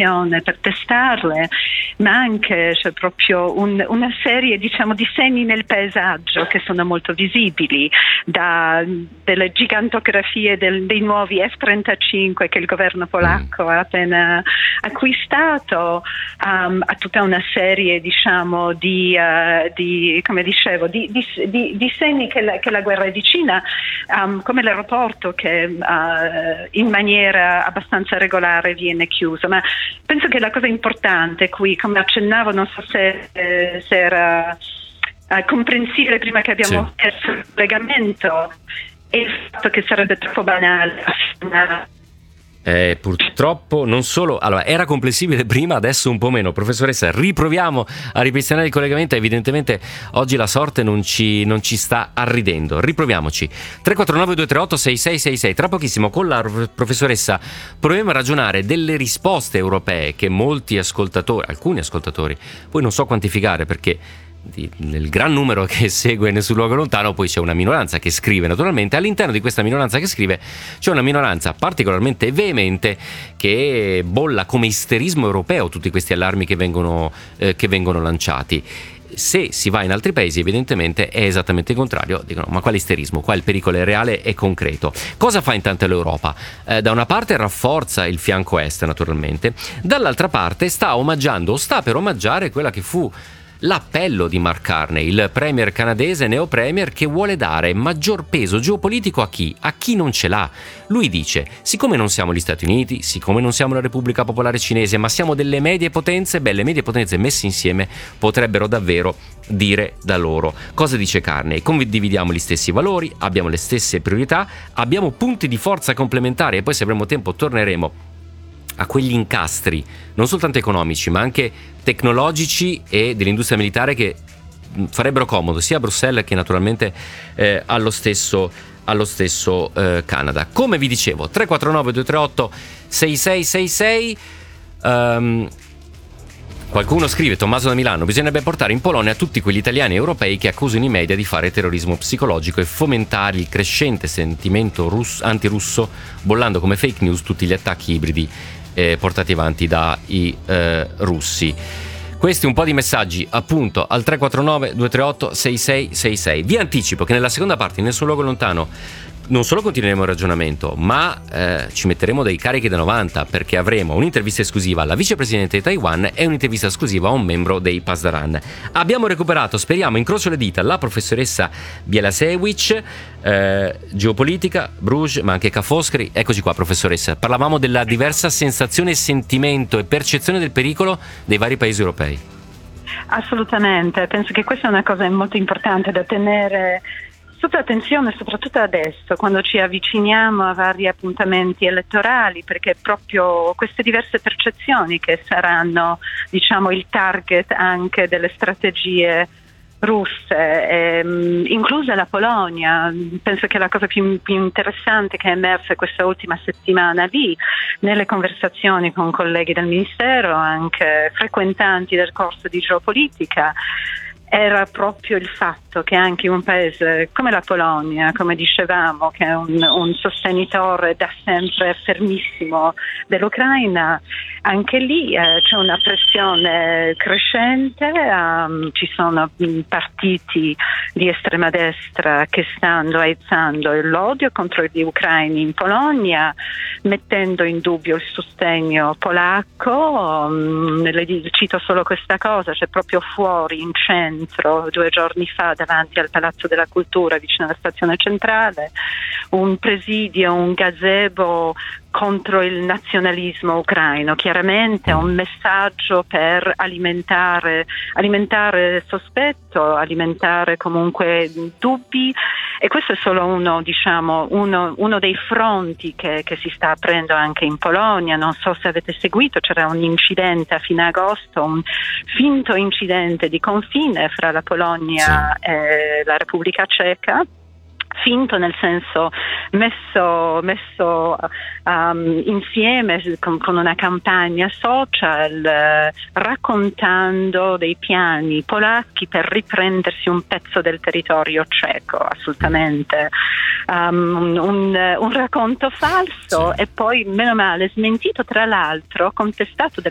informazione per testarle, ma anche c'è proprio una serie, diciamo, di segni nel paesaggio che sono molto visibili, delle gigantografie dei nuovi F-35 che il governo polacco ha appena acquistato, a tutta una serie, diciamo, di come dicevo, di segni che la guerra è vicina, come l'aeroporto che in maniera abbastanza regolare viene chiuso. Ma penso che la cosa importante qui, come accennavo, non so se era comprensibile prima che abbiamo perso il collegamento, è il fatto che sarebbe troppo banale. Purtroppo non solo, allora era comprensibile prima, adesso un po' meno. Professoressa, riproviamo a ripristinare il collegamento. Evidentemente oggi la sorte non ci sta arridendo. Riproviamoci. 349-238-6666. Tra pochissimo con la professoressa proviamo a ragionare delle risposte europee che molti ascoltatori, alcuni ascoltatori, poi non so quantificare perché nel gran numero che segue Nessun Luogo Lontano poi c'è una minoranza che scrive. Naturalmente all'interno di questa minoranza che scrive c'è una minoranza particolarmente veemente che bolla come isterismo europeo tutti questi allarmi che vengono lanciati. Se si va in altri paesi evidentemente è esattamente il contrario, dicono ma quale isterismo, qua il pericolo è reale e concreto. Cosa fa intanto l'Europa? Da una parte rafforza il fianco est naturalmente, dall'altra parte sta per omaggiare quella che fu l'appello di Mark Carney, il premier canadese neopremier che vuole dare maggior peso geopolitico a chi? A chi non ce l'ha. Lui dice, siccome non siamo gli Stati Uniti, siccome non siamo la Repubblica Popolare Cinese, ma siamo delle medie potenze, le medie potenze messe insieme potrebbero davvero dire da loro. Cosa dice Carney? Condividiamo gli stessi valori, abbiamo le stesse priorità, abbiamo punti di forza complementari e poi se avremo tempo torneremo a quegli incastri non soltanto economici ma anche tecnologici e dell'industria militare che farebbero comodo sia a Bruxelles che naturalmente allo stesso Canada. Come vi dicevo, 349-238-6666. Qualcuno scrive, Tommaso da Milano, bisognerebbe portare in Polonia tutti quegli italiani e europei che accusano i media di fare terrorismo psicologico e fomentare il crescente sentimento antirusso, bollando come fake news tutti gli attacchi ibridi portati avanti dai russi. Questi un po' di messaggi appunto al 349-238-6666. Vi anticipo che nella seconda parte, nel suo luogo lontano, non solo continueremo il ragionamento, ma ci metteremo dei carichi da 90 perché avremo un'intervista esclusiva alla vicepresidente di Taiwan e un'intervista esclusiva a un membro dei Pasdaran. Abbiamo recuperato, speriamo, incrocio le dita, la professoressa Bielasewicz, geopolitica, Bruges, ma anche Ca' Foscari. Eccoci qua, professoressa. Parlavamo della diversa sensazione, sentimento e percezione del pericolo dei vari paesi europei. Assolutamente, penso che questa è una cosa molto importante da tenere sotto attenzione, soprattutto adesso quando ci avviciniamo a vari appuntamenti elettorali, perché proprio queste diverse percezioni che saranno, diciamo, il target anche delle strategie russe, inclusa la Polonia. Penso che la cosa più interessante che è emersa questa ultima settimana lì, nelle conversazioni con colleghi del Ministero, anche frequentanti del corso di geopolitica, era proprio il fatto che anche un paese come la Polonia, come dicevamo, che è un sostenitore da sempre fermissimo dell'Ucraina, anche lì c'è una pressione crescente, ci sono partiti di estrema destra che stanno aizzando l'odio contro gli ucraini in Polonia, mettendo in dubbio il sostegno polacco. Cito solo questa cosa, c'è proprio fuori in centro 2 giorni fa davanti al Palazzo della Cultura vicino alla stazione centrale un presidio, un gazebo contro il nazionalismo ucraino, chiaramente un messaggio per alimentare sospetto, alimentare comunque dubbi, e questo è solo uno dei fronti che si sta aprendo anche in Polonia. Non so se avete seguito, c'era un incidente a fine agosto, un finto incidente di confine fra la Polonia e la Repubblica Ceca. Finto nel senso messo insieme con una campagna social, raccontando dei piani polacchi per riprendersi un pezzo del territorio ceco, assolutamente un racconto falso, e poi meno male smentito, tra l'altro contestato